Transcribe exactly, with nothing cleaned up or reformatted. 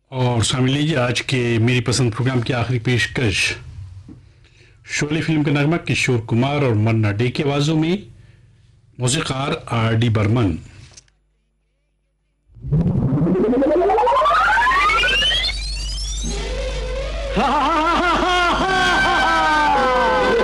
और शामिल लीजिए आज के मेरी पसंद प्रोग्राम की आखिरी पेशकश। शोले फिल्म का नगमा किशोर कुमार और मन्ना डे की आवाज़ों में, मौसीकार आर डी बर्मन। हाँ हाँ हाँ